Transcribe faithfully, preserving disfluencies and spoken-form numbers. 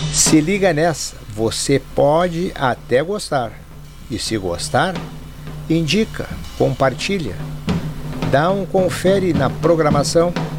Se liga nessa, você pode até gostar. E se gostar, indica, compartilha. Dá um confere na programação